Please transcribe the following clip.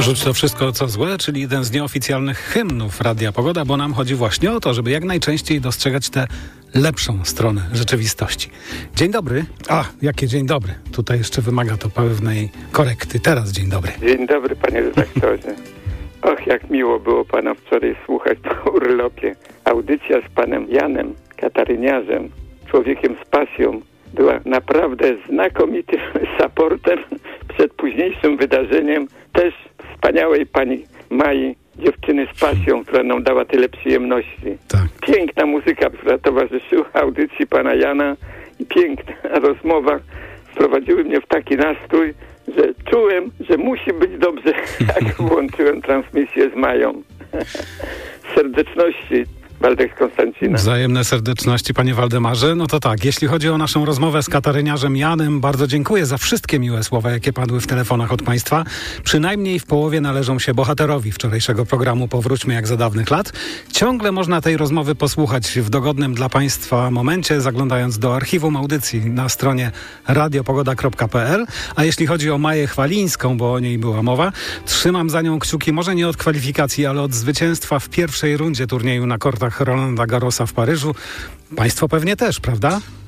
Rzuć to wszystko, co złe, czyli jeden z nieoficjalnych hymnów Radia Pogoda, bo nam chodzi właśnie o to, żeby jak najczęściej dostrzegać tę lepszą stronę rzeczywistości. Dzień dobry. Jakie dzień dobry. Tutaj jeszcze wymaga to pewnej korekty. Teraz dzień dobry. Dzień dobry, panie redaktorze. Och, jak miło było pana wczoraj słuchać po urlopie. Audycja z panem Janem Kataryniarzem, człowiekiem z pasją, była naprawdę znakomitym supportem przed późniejszym wydarzeniem też wspaniałej pani Mai, dziewczyny z pasją, która nam dała tyle przyjemności. Tak. Piękna muzyka, która towarzyszyła audycji pana Jana i piękna rozmowa wprowadziły mnie w taki nastrój, że czułem, że musi być dobrze, jak włączyłem transmisję z Mają. Serdeczności, Waldek Konstancina. Wzajemne serdeczności, panie Waldemarze. No to tak, jeśli chodzi o naszą rozmowę z Kataryniarzem Janem, bardzo dziękuję za wszystkie miłe słowa, jakie padły w telefonach od państwa. Przynajmniej w połowie należą się bohaterowi wczorajszego programu Powróćmy jak za dawnych lat. Ciągle można tej rozmowy posłuchać w dogodnym dla państwa momencie, zaglądając do archiwum audycji na stronie radiopogoda.pl. A jeśli chodzi o Maję Chwalińską, bo o niej była mowa, trzymam za nią kciuki, może nie od kwalifikacji, ale od zwycięstwa w pierwszej rundzie turnieju na kortach Rolanda Garrosa w Paryżu. Państwo pewnie też, prawda?